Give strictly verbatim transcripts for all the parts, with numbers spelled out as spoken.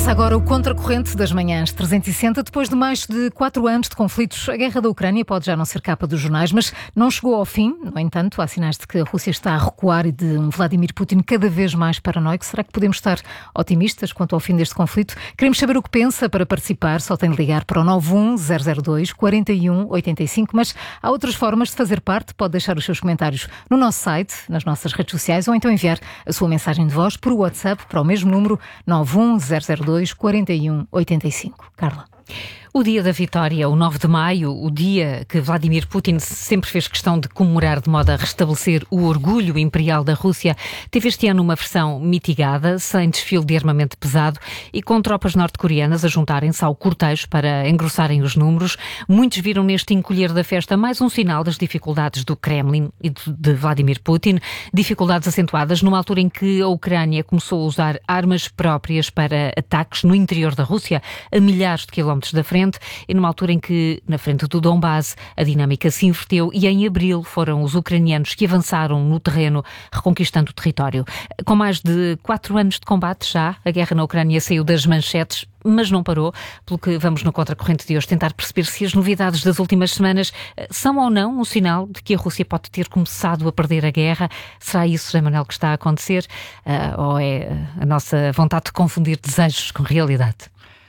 Começa agora o Contracorrente das Manhãs trezentos e sessenta. Depois de mais de quatro anos de conflitos, a guerra da Ucrânia pode já não ser capa dos jornais, mas não chegou ao fim. No entanto, há sinais de que a Rússia está a recuar e de um Vladimir Putin cada vez mais paranoico. Será que podemos estar otimistas quanto ao fim deste conflito? Queremos saber o que pensa. Para participar, só tem de ligar para o nove um zero zero dois, quatro um oito cinco, mas há outras formas de fazer parte. Pode deixar os seus comentários no nosso site, nas nossas redes sociais, ou então enviar a sua mensagem de voz por WhatsApp para o mesmo número nove um zero zero dois, quatro um oito cinco. Carla. O dia da vitória, o nove de maio, o dia que Vladimir Putin sempre fez questão de comemorar de modo a restabelecer o orgulho imperial da Rússia, teve este ano uma versão mitigada, sem desfile de armamento pesado e com tropas norte-coreanas a juntarem-se ao cortejo para engrossarem os números. Muitos viram neste encolher da festa mais um sinal das dificuldades do Kremlin e de Vladimir Putin, dificuldades acentuadas numa altura em que a Ucrânia começou a usar armas próprias para ataques no interior da Rússia, a milhares de quilómetros da frente, e numa altura em que, na frente do Donbass, a dinâmica se inverteu e em abril foram os ucranianos que avançaram no terreno, reconquistando o território. Com mais de quatro anos de combate já, a guerra na Ucrânia saiu das manchetes, mas não parou, pelo que vamos no Contracorrente de hoje tentar perceber se as novidades das últimas semanas são ou não um sinal de que a Rússia pode ter começado a perder a guerra. Será isso, José Manuel, que está a acontecer? Uh, ou é a nossa vontade de confundir desejos com realidade?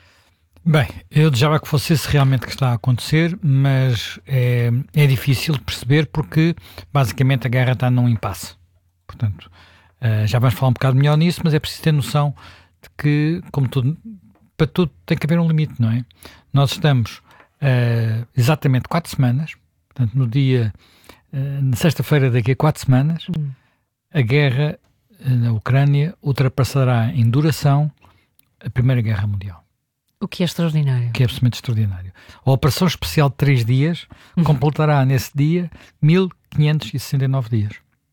Bem, eu desejava que fosse isso realmente que está a acontecer, mas é, é difícil de perceber porque basicamente a guerra está num impasse. Portanto, uh, já vamos falar um bocado melhor nisso, mas é preciso ter noção de que, como tudo, para tudo tem que haver um limite, não é? Nós estamos uh, exatamente quatro semanas, portanto no dia, uh, na sexta-feira daqui a quatro semanas, hum. a guerra na Ucrânia ultrapassará em duração a Primeira Guerra Mundial. O que é extraordinário. O que é absolutamente extraordinário. A operação especial de três dias uhum. completará nesse dia mil quinhentos e sessenta e nove dias.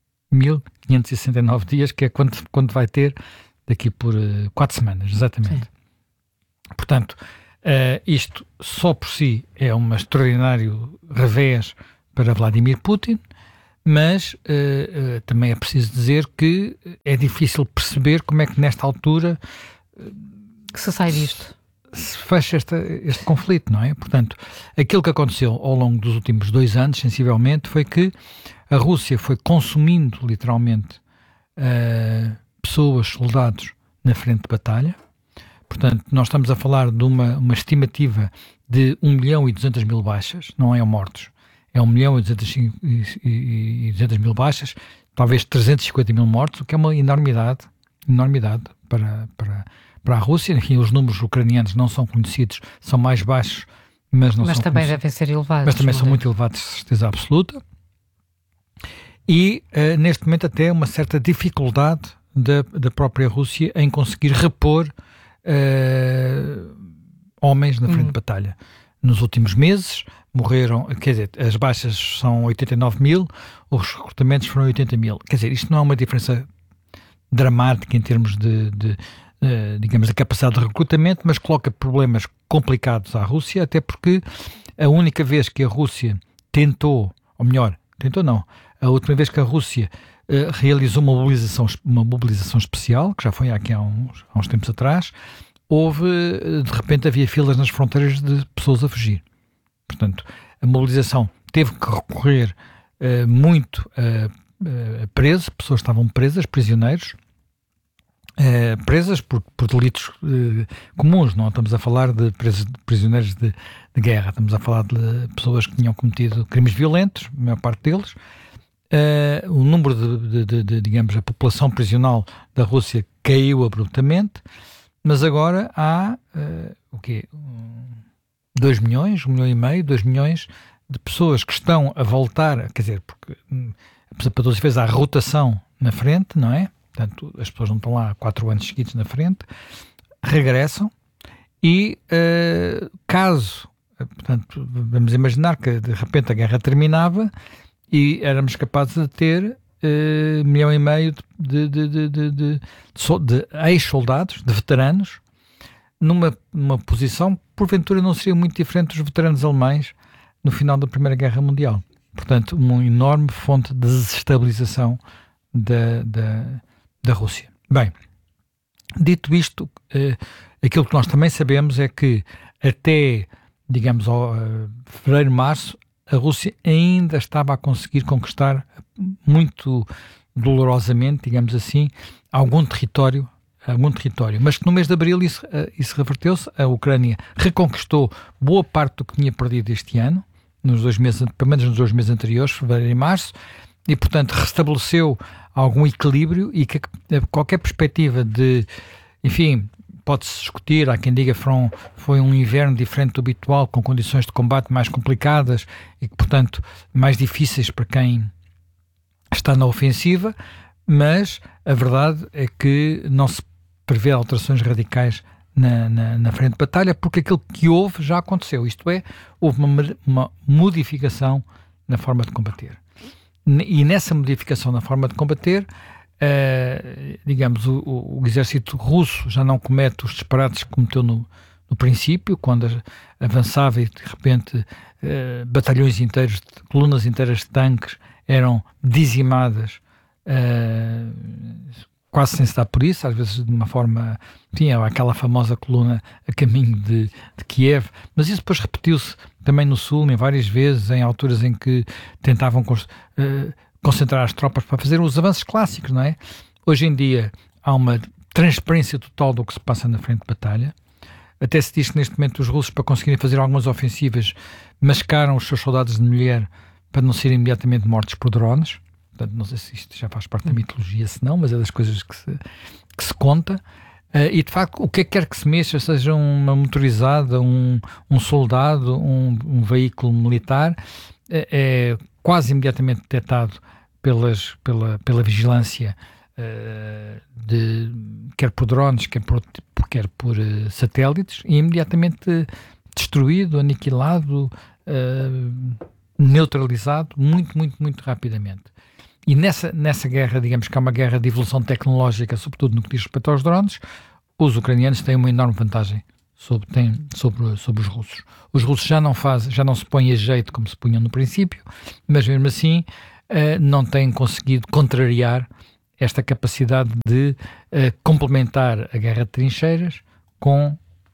mil quinhentos e sessenta e nove dias, que é quanto, quanto vai ter daqui por uh, quatro semanas, exatamente. Sim. Portanto, uh, isto só por si é um extraordinário revés para Vladimir Putin, mas uh, uh, também é preciso dizer que é difícil perceber como é que nesta altura uh, que se sai disto. Se fecha este, este conflito, não é? Portanto, aquilo que aconteceu ao longo dos últimos dois anos, sensivelmente, foi que a Rússia foi consumindo, literalmente, uh, pessoas, soldados, na frente de batalha. Portanto, nós estamos a falar de uma, uma estimativa de um milhão e duzentas mil baixas, não é mortos, é um milhão e duzentas mil baixas, talvez trezentos e cinquenta mil mortos, o que é uma enormidade, enormidade para... para para a Rússia. Enfim, os números ucranianos não são conhecidos, são mais baixos, mas não mas são também devem ser elevados. Mas também são muito elevados, de certeza absoluta. E, uh, neste momento, até uma certa dificuldade da, da própria Rússia em conseguir repor uh, homens na frente hum. de batalha. Nos últimos meses morreram, quer dizer, as baixas são oitenta e nove mil, os recrutamentos foram oitenta mil. Quer dizer, isto não é uma diferença dramática em termos de, de Uh, digamos, a capacidade de recrutamento, mas coloca problemas complicados à Rússia, até porque a única vez que a Rússia tentou, ou melhor, tentou não, a última vez que a Rússia uh, realizou uma mobilização, uma mobilização especial, que já foi aqui há uns, há uns tempos atrás, houve, uh, de repente havia filas nas fronteiras de pessoas a fugir. Portanto, a mobilização teve que recorrer uh, muito a, a presos, pessoas estavam presas, prisioneiros, Uh, presas por, por delitos uh, comuns, não estamos a falar de, presos, de prisioneiros de, de guerra, estamos a falar de pessoas que tinham cometido crimes violentos, a maior parte deles. Uh, o número de, de, de, de, digamos, a população prisional da Rússia caiu abruptamente, mas agora há uh, o quê? dois milhões, um milhão e meio, dois milhões de pessoas que estão a voltar, quer dizer, porque para todos os vezes há rotação na frente, não é? Portanto, as pessoas não estão lá há quatro anos seguidos na frente, regressam e, uh, caso, portanto, vamos imaginar que de repente a guerra terminava e éramos capazes de ter uh, um milhão e meio de, de, de, de, de, de, de ex-soldados, de veteranos, numa, numa posição, porventura não seria muito diferente dos veteranos alemães no final da Primeira Guerra Mundial. Portanto, uma enorme fonte de desestabilização da... da da Rússia. Bem, Dito isto, uh, aquilo que nós também sabemos é que até, digamos, ao, uh, fevereiro, março, a Rússia ainda estava a conseguir conquistar muito dolorosamente, digamos assim, algum território, algum território. Mas que no mês de abril isso, uh, isso reverteu-se, a Ucrânia reconquistou boa parte do que tinha perdido este ano, nos dois meses, pelo menos nos dois meses anteriores, fevereiro e março, e portanto restabeleceu algum equilíbrio e que qualquer perspectiva de, enfim, pode-se discutir, há quem diga que foi um inverno diferente do habitual, com condições de combate mais complicadas e que, portanto, mais difíceis para quem está na ofensiva, mas a verdade é que não se prevê alterações radicais na, na, na frente de batalha, porque aquilo que houve já aconteceu, isto é, houve uma, uma modificação na forma de combater. E nessa modificação na forma de combater, Uh, digamos, o, o, o exército russo já não comete os disparates que cometeu no, no princípio, quando avançava e de repente uh, batalhões inteiros, colunas inteiras de tanques eram dizimadas, uh, quase sem se dar por isso, às vezes de uma forma, tinha aquela famosa coluna a caminho de, de Kiev, mas isso depois repetiu-se também no sul, em várias vezes, em alturas em que tentavam uh, concentrar as tropas para fazer os avanços clássicos, não é? Hoje em dia há uma transparência total do que se passa na frente de batalha. Até se diz que neste momento os russos, para conseguirem fazer algumas ofensivas, mascaram os seus soldados de mulher para não serem imediatamente mortos por drones. Portanto, não sei se isto já faz parte da mitologia, se não, mas é das coisas que se, que se conta. Uh, e de facto, o que é que quer que se mexa, seja uma motorizada, um, um soldado, um, um veículo militar, é, é quase imediatamente detectado pelas, pela, pela vigilância, uh, de, quer por drones, quer por, quer por uh, satélites, e imediatamente destruído, aniquilado, uh, neutralizado, muito, muito, muito rapidamente. E nessa, nessa guerra, digamos que é uma guerra de evolução tecnológica, sobretudo no que diz respeito aos drones, os ucranianos têm uma enorme vantagem sobre, têm, sobre, sobre os russos. Os russos já não fazem, já não se põem a jeito como se punham no princípio, mas mesmo assim uh, não têm conseguido contrariar esta capacidade de uh, complementar a guerra de trincheiras com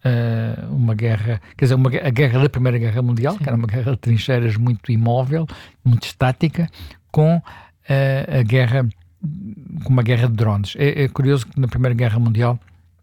uh, uma guerra, quer dizer, uma, a guerra da Primeira Guerra Mundial, Sim. que era uma guerra de trincheiras muito imóvel, muito estática, com uh, a guerra, com uma guerra de drones. É, é curioso que na Primeira Guerra Mundial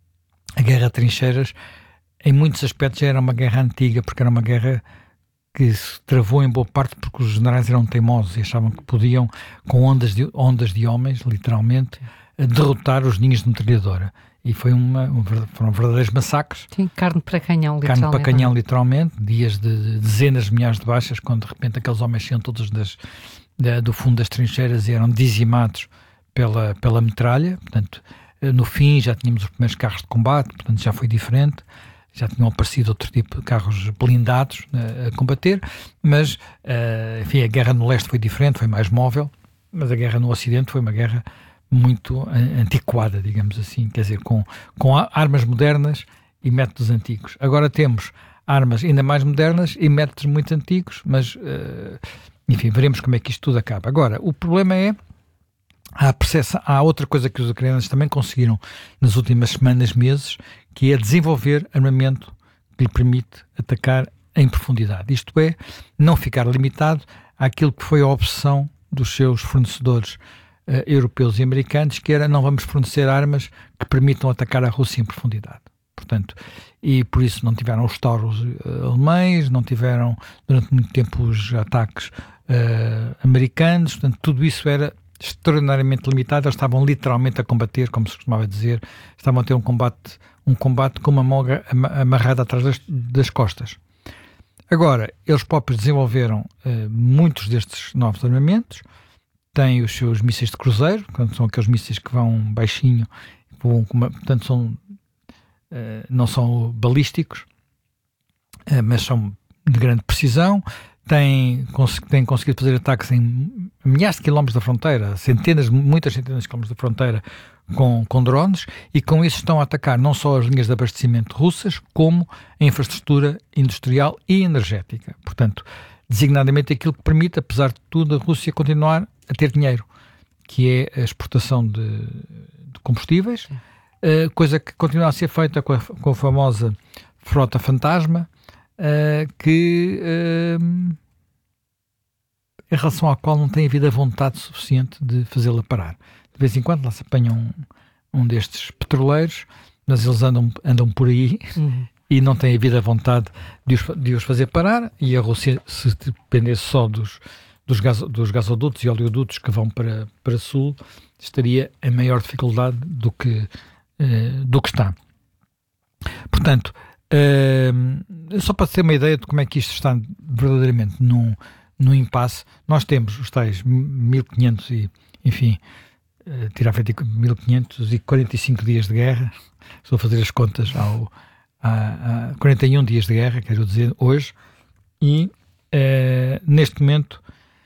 a guerra de trincheiras, em muitos aspectos, já era uma guerra antiga, porque era uma guerra que se travou em boa parte porque os generais eram teimosos e achavam que podiam, com ondas de, ondas de homens, literalmente, derrotar os ninhos de metralhadora. E foi uma, um, foram verdadeiros massacres. Sim, carne para canhão, literalmente. Carne para canhão, literalmente. Dias de, de dezenas de milhares de baixas, quando de repente aqueles homens iam todos das, da, do fundo das trincheiras e eram dizimados pela, pela metralha. Portanto, no fim já tínhamos os primeiros carros de combate, portanto já foi diferente, já tinham aparecido outro tipo de carros blindados uh, a combater, mas uh, enfim, a guerra no leste foi diferente, foi mais móvel, mas a guerra no ocidente foi uma guerra muito uh, antiquada, digamos assim, quer dizer, com, com armas modernas e métodos antigos. Agora temos armas ainda mais modernas e métodos muito antigos, mas uh, enfim, veremos como é que isto tudo acaba. Agora, o problema é Há, percepção, há outra coisa que os ucranianos também conseguiram nas últimas semanas, meses, que é desenvolver armamento que lhe permite atacar em profundidade. Isto é, não ficar limitado àquilo que foi a obsessão dos seus fornecedores uh, europeus e americanos, que era: não vamos fornecer armas que permitam atacar a Rússia em profundidade. Portanto, e por isso não tiveram os Tauros uh, alemães, não tiveram durante muito tempo os ataques uh, americanos, portanto tudo isso era extraordinariamente limitado. Eles estavam literalmente a combater, como se costumava dizer, estavam a ter um combate, um combate com uma mão amarrada atrás das, das costas. Agora, eles próprios desenvolveram uh, muitos destes novos armamentos, têm os seus mísseis de cruzeiro, portanto, são aqueles mísseis que vão baixinho, vão uma, portanto são, uh, não são balísticos, uh, mas são de grande precisão. Têm, cons- têm conseguido fazer ataques em milhares de quilómetros da fronteira, centenas, muitas centenas de quilómetros da fronteira com, com drones, e com isso estão a atacar não só as linhas de abastecimento russas, como a infraestrutura industrial e energética. Portanto, designadamente aquilo que permite, apesar de tudo, a Rússia continuar a ter dinheiro, que é a exportação de, de combustíveis, uh, coisa que continua a ser feita com a, com a famosa frota fantasma, uh, que uh, em relação à qual não tem havido a vontade suficiente de fazê-la parar. De vez em quando lá se apanha um, um destes petroleiros, mas eles andam, andam por aí uhum. e não tem havido a vontade de os, de os fazer parar, e a Rússia, se dependesse só dos, dos, gaso, dos gasodutos e oleodutos que vão para, para sul, estaria em maior dificuldade do que, uh, do que está. Portanto, uh, só para ter uma ideia de como é que isto está verdadeiramente num, num impasse, nós temos os tais mil e quinhentos e, enfim, uh, tirar feito mil quinhentos e quarenta e cinco dias de guerra, estou a fazer as contas ao, a, a quarenta e um dias de guerra, quero dizer, hoje, e uh, neste momento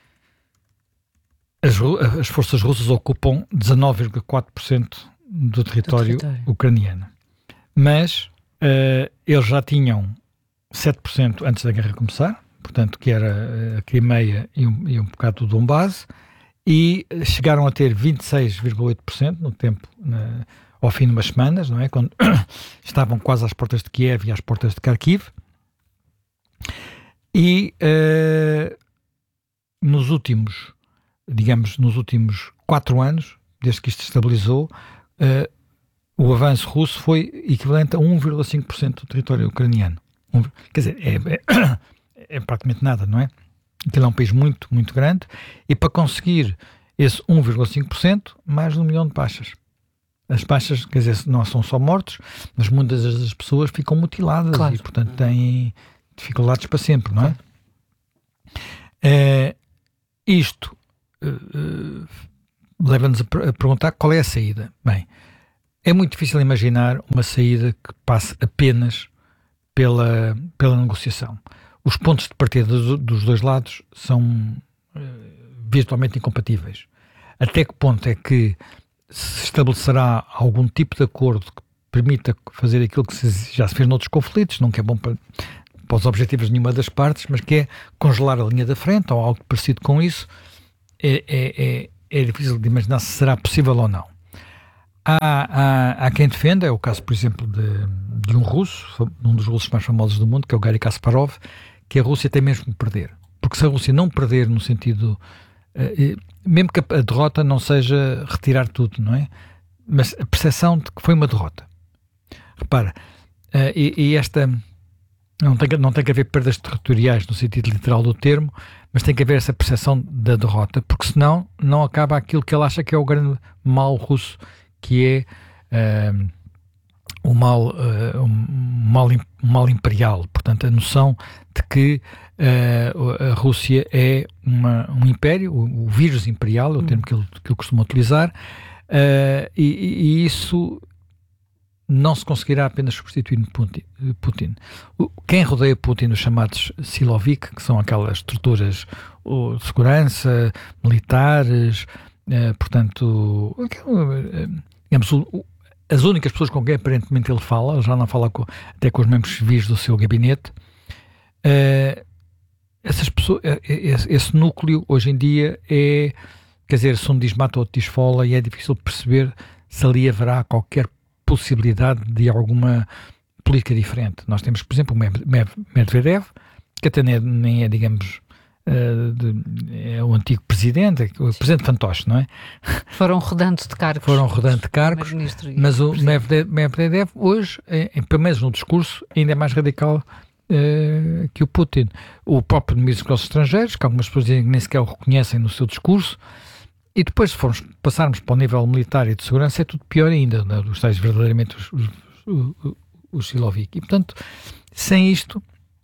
as, as forças russas ocupam dezanove vírgula quatro por cento do território, do território ucraniano. Mas uh, eles já tinham sete por cento antes da guerra começar, portanto, que era a Crimeia e um, e um bocado do Donbass, e chegaram a ter vinte e seis vírgula oito por cento no tempo, na, ao fim de umas semanas, não é? Quando estavam quase às portas de Kiev e às portas de Kharkiv. E uh, nos últimos, digamos, nos últimos quatro anos, desde que isto se estabilizou, uh, o avanço russo foi equivalente a um vírgula cinco por cento do território ucraniano. Um, quer dizer, é, é, é praticamente nada, não é? Aquilo é um país muito, muito grande, e para conseguir esse um vírgula cinco por cento, mais de um milhão de baixas. As baixas, quer dizer, não são só mortos, mas muitas das pessoas ficam mutiladas, claro, e, portanto, têm dificuldades para sempre, não é? É isto uh, uh, leva-nos a, a perguntar qual é a saída. Bem, é muito difícil imaginar uma saída que passe apenas pela, pela negociação. Os pontos de partida dos, dos dois lados são uh, virtualmente incompatíveis. Até que ponto é que se estabelecerá algum tipo de acordo que permita fazer aquilo que se, já se fez noutros conflitos, não que é bom para, para os objetivos de nenhuma das partes, mas que é congelar a linha da frente ou algo parecido com isso, é, é, é, é difícil de imaginar se será possível ou não. Há, há, há quem defenda, é o caso, por exemplo, de, de um russo, um dos russos mais famosos do mundo, que é o Garry Kasparov, que a Rússia tem mesmo que perder. Porque se a Rússia não perder no sentido... Uh, mesmo que a, a derrota não seja retirar tudo, não é? Mas a percepção de que foi uma derrota. Repara, uh, e, e esta... Não tem, não tem que haver perdas territoriais no sentido literal do termo, mas tem que haver essa percepção da derrota, porque senão não acaba aquilo que ele acha que é o grande mal russo, que é uh, o mal, uh, um mal, um mal imperial. Portanto, a noção de que uh, a Rússia é uma, um império, o, o vírus imperial, é o termo que ele, que ele costuma utilizar, uh, e, e isso não se conseguirá apenas substituir Putin. Putin. Quem rodeia Putin, os chamados Silovik, que são aquelas estruturas de segurança, militares, uh, portanto, uh, digamos, uh, as únicas pessoas com quem aparentemente ele fala, ele já não fala com, até com os membros civis do seu gabinete, uh, essas pessoas, uh, esse, esse núcleo hoje em dia é, quer dizer, se um diz mata, outro diz fola, e é difícil perceber se ali haverá qualquer possibilidade de alguma política diferente. Nós temos, por exemplo, o Medvedev, que até nem é, nem é digamos, uh, de, é o antigo presidente, é o presidente fantoche, não é? Foram rodando de cargos. Foram rodando de cargos, mas o Medvedev, Medvedev hoje, em, pelo menos no discurso, ainda é mais radical uh, que o Putin. O próprio ministro dos Estrangeiros, que algumas pessoas dizem que nem sequer o reconhecem no seu discurso. E depois, se formos, passarmos para o nível militar e de segurança, é tudo pior ainda, né? Os tais verdadeiramente os, os, os, os Silovik. E, portanto, sem isto,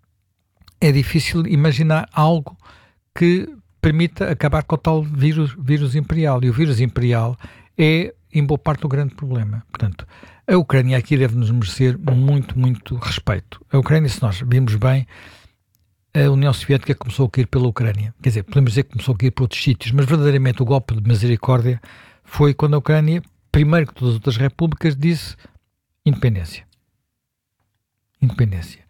é difícil imaginar algo que permita acabar com o tal vírus, vírus imperial. E o vírus imperial é, em boa parte, o grande problema. Portanto, a Ucrânia aqui deve-nos merecer muito, muito respeito. A Ucrânia, se nós vimos bem, a União Soviética começou a cair pela Ucrânia. Quer dizer, podemos dizer que começou a cair por outros sítios, mas verdadeiramente o golpe de misericórdia foi quando a Ucrânia, primeiro que todas as outras repúblicas, disse independência. Independência.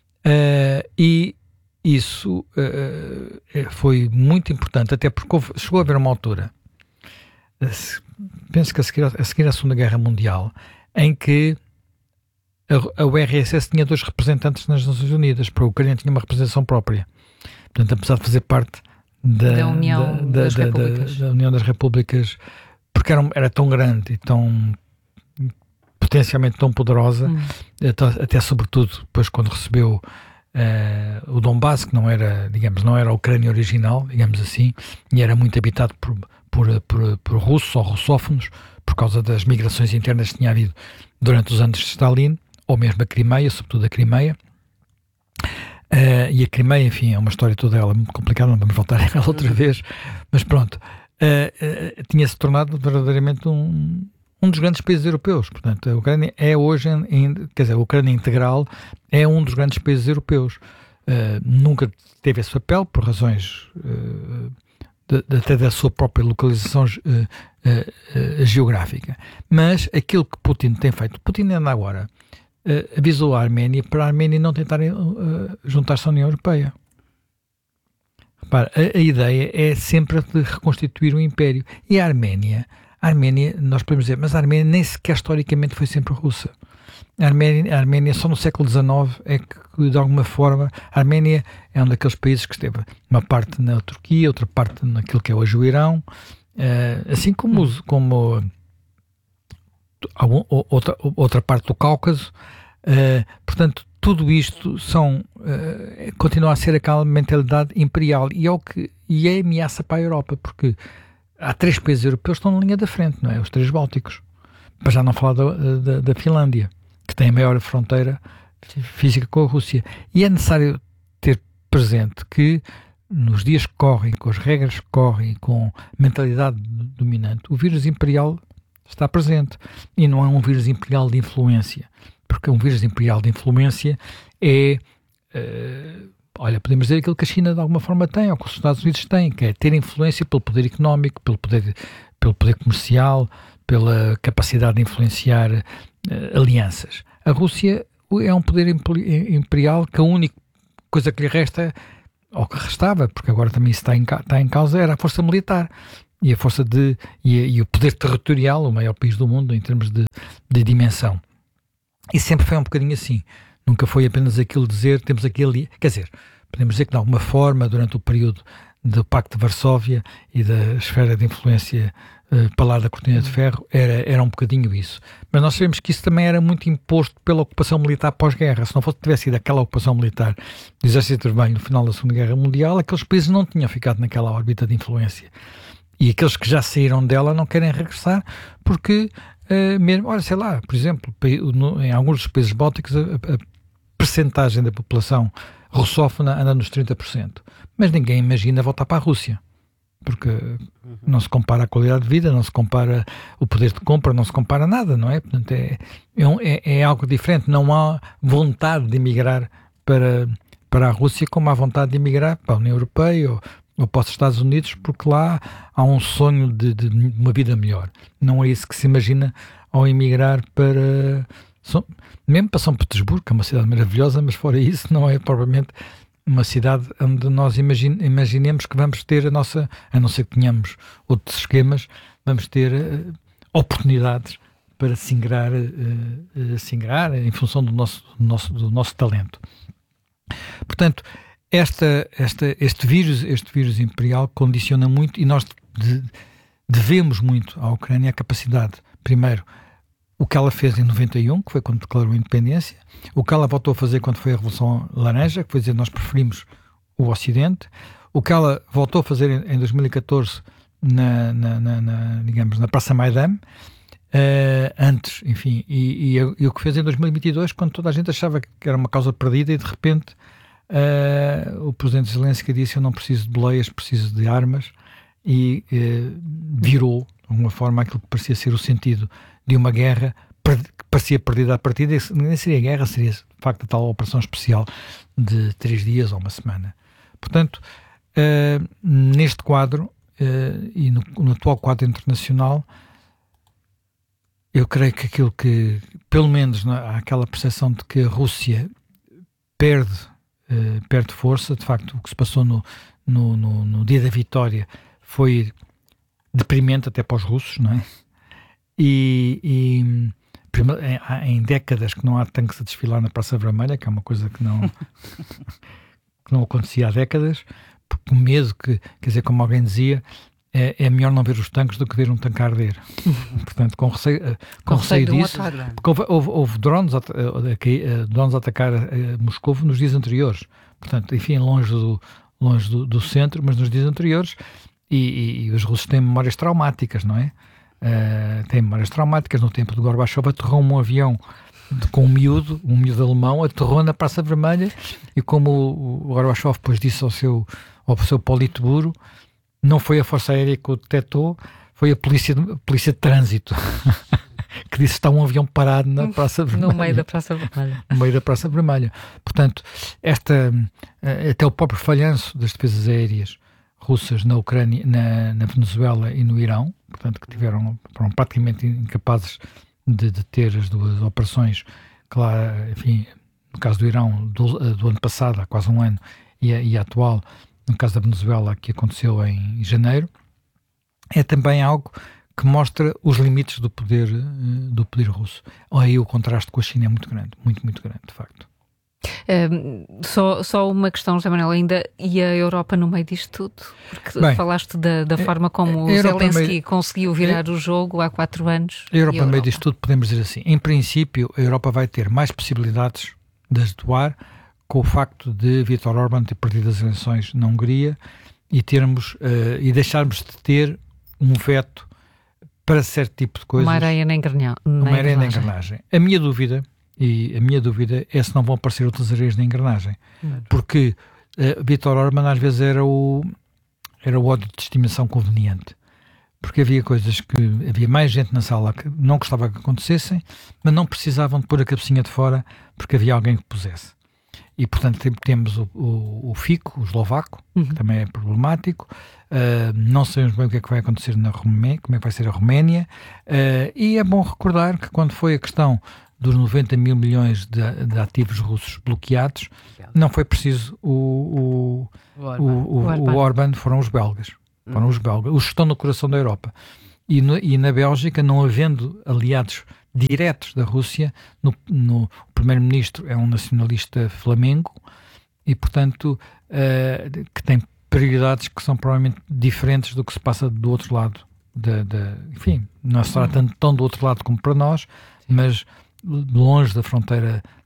Uh, e isso uh, foi muito importante, até porque houve, chegou a haver uma altura, uh, penso que a seguir, a seguir à Segunda Guerra Mundial, em que a, a U R S S tinha dois representantes nas Nações Unidas, para a Ucrânia tinha uma representação própria. Portanto, apesar de fazer parte da, da, União, da, das da, da, da União das Repúblicas, porque era, era tão grande e tão potencialmente tão poderosa, hum. até, até sobretudo depois quando recebeu uh, o Donbass, que não era, digamos, não era a Ucrânia original, digamos assim, e era muito habitado por, por, por, por russos ou russófonos, por causa das migrações internas que tinha havido durante os anos de Stalin, ou mesmo a Crimeia, sobretudo a Crimeia. Uh, e a Crimeia, enfim, é uma história toda ela muito complicada, não vamos voltar a ela outra vez, mas pronto, uh, uh, tinha-se tornado verdadeiramente um, um dos grandes países europeus. Portanto, a Ucrânia é hoje, em, quer dizer, a Ucrânia integral é um dos grandes países europeus. Uh, nunca teve esse papel, por razões uh, de, de, até da sua própria localização uh, uh, uh, geográfica. Mas aquilo que Putin tem feito, Putin ainda agora Uh, avisou a Arménia para a Arménia não tentarem uh, juntar-se à União Europeia. Repara, a, a ideia é sempre de reconstituir o Império. E a Arménia, a Arménia, nós podemos dizer, mas a Arménia nem sequer historicamente foi sempre russa. A Arménia, a Arménia só no século dezenove é que, de alguma forma, a Arménia é um daqueles países que esteve uma parte na Turquia, outra parte naquilo que é hoje o Irão, uh, assim como, como outra, outra parte do Cáucaso. Uh, portanto, tudo isto são, uh, continua a ser aquela mentalidade imperial e é, o que, e é ameaça para a Europa, porque há três países europeus que estão na linha da frente, não é? Os três bálticos, para já não falar da, da, da Finlândia, que tem a maior fronteira física com a Rússia. E é necessário ter presente que nos dias que correm, com as regras que correm, com a mentalidade dominante, o vírus imperial está presente e não é um vírus imperial de influência. Porque um vírus imperial de influência é, uh, olha, podemos dizer aquilo que a China de alguma forma tem, ou que os Estados Unidos têm, que é ter influência pelo poder económico, pelo poder, pelo poder comercial, pela capacidade de influenciar uh, alianças. A Rússia é um poder imperial que a única coisa que lhe resta, ou que restava, porque agora também isso está em, está em causa, era a força militar. E a força de, e, e o poder territorial, o maior país do mundo em termos de, de dimensão. E sempre foi um bocadinho assim. Nunca foi apenas aquilo de dizer, temos aquele... Quer dizer, podemos dizer que de alguma forma, durante o período do Pacto de Varsóvia e da esfera de influência uh, para lá da Cortina de Ferro, era, era um bocadinho isso. Mas nós sabemos que isso também era muito imposto pela ocupação militar pós-guerra. Se não fosse, tivesse sido aquela ocupação militar do exército bem no final da Segunda Guerra Mundial, aqueles países não tinham ficado naquela órbita de influência. E aqueles que já saíram dela não querem regressar porque... Uh, mesmo, olha, sei lá, por exemplo, no, em alguns dos países bálticos a, a percentagem da população russófona anda nos trinta por cento, mas ninguém imagina voltar para a Rússia, porque uhum. não se compara a qualidade de vida, não se compara o poder de compra, não se compara nada, não é? Portanto, é, é, é algo diferente, não há vontade de emigrar para, para a Rússia como há vontade de emigrar para a União Europeia ou ou para os Estados Unidos, porque lá há um sonho de, de uma vida melhor. Não é isso que se imagina ao emigrar para... Mesmo para São Petersburgo, que é uma cidade maravilhosa, mas fora isso não é propriamente uma cidade onde nós imagine, imaginemos que vamos ter a nossa... A não ser que tenhamos outros esquemas, vamos ter uh, oportunidades para se ingrar, uh, uh, se ingrar em função do nosso, do nosso, do nosso talento. Portanto... Esta, esta, este, vírus, este vírus imperial condiciona muito e nós de, devemos muito à Ucrânia a capacidade, primeiro, o que ela fez em noventa e um, que foi quando declarou a independência, o que ela voltou a fazer quando foi a Revolução Laranja, que foi dizer nós preferimos o Ocidente, o que ela voltou a fazer em, em dois mil e catorze na, na, na, na, digamos, na Praça Maidan, uh, antes, enfim, e, e, e o que fez em dois mil e vinte e dois, quando toda a gente achava que era uma causa perdida e de repente Uh, o presidente Zelensky disse: eu não preciso de boleias, preciso de armas, e uh, virou de alguma forma aquilo que parecia ser o sentido de uma guerra per- que parecia perdida à partida. Nem seria guerra, seria de facto a tal operação especial de três dias ou uma semana. Portanto, uh, neste quadro uh, e no, no atual quadro internacional, eu creio que aquilo que, pelo menos, não, há aquela percepção de que a Rússia perde Uh, perde força. De facto, o que se passou no, no, no, no dia da vitória foi deprimente até para os russos, não é? E, e em, em décadas que não há tanques a desfilar na Praça Vermelha, que é uma coisa que não, que não acontecia há décadas, porque o medo que, quer dizer, como alguém dizia, é, é melhor não ver os tanques do que ver um tanque a arder. Portanto, com receio, com com receio disso, de um ataque. porque houve, houve, houve drones, a, a, a, drones a atacar a, a Moscovo nos dias anteriores. Portanto, enfim, longe do, longe do, do centro, mas nos dias anteriores, e, e, e os russos têm memórias traumáticas, não é? Uh, têm memórias traumáticas. No tempo de Gorbachev aterrou um avião de, com um miúdo, um miúdo alemão, aterrou na Praça Vermelha, e como o, o Gorbachev depois disse ao seu, ao seu Politburo, não foi a Força Aérea que o detectou, foi a Polícia de, a polícia de Trânsito que disse que está um avião parado na Praça Vermelha. No meio da Praça Vermelha. No meio da Praça Vermelha. Portanto, esta, até o próprio falhanço das defesas aéreas russas na Ucrânia, na, na Venezuela e no Irão, portanto, que tiveram, foram praticamente incapazes de, de ter as duas operações, claro, enfim, no caso do Irão, do, do ano passado, há quase um ano, e a, e a atual, no caso da Venezuela, que aconteceu em janeiro, é também algo que mostra os limites do poder, do poder russo. Aí o contraste com a China é muito grande, muito, muito grande, de facto. Um, só, só uma questão, José Manuel, ainda, e a Europa no meio disto tudo? Porque Bem, falaste da, da forma como o Zelensky meio, conseguiu virar é, o jogo há quatro anos. A Europa, no meio disto tudo, podemos dizer assim, em princípio, a Europa vai ter mais possibilidades de atuar com o facto de Viktor Orbán ter perdido as eleições na Hungria e, termos, uh, e deixarmos de ter um veto para certo tipo de coisas. Uma areia na engrenagem. Uma areia na engrenagem. A minha dúvida, e a minha dúvida é se não vão aparecer outras areias na engrenagem. Não. Porque uh, Viktor Orbán às vezes era o, era o ódio de estimação conveniente. Porque havia coisas que havia mais gente na sala que não gostava que acontecessem, mas não precisavam de pôr a cabecinha de fora porque havia alguém que pusesse. E, portanto, temos o, o, o Fico, o eslovaco, uhum. que também é problemático. Uh, não sabemos bem o que é que vai acontecer na Roménia, como é que vai ser a Roménia. Uh, e é bom recordar que quando foi a questão dos noventa mil milhões de, de ativos russos bloqueados, não foi preciso o, o, o, o, o, o Orbán, foram os belgas. Foram uhum. os belgas, os que estão no coração da Europa. E, no, e na Bélgica, não havendo aliados diretos da Rússia, no, no, o primeiro-ministro é um nacionalista flamengo e, portanto, uh, que tem prioridades que são provavelmente diferentes do que se passa do outro lado. De, de, enfim, não será tanto tão do outro lado como para nós, mas longe da fronteira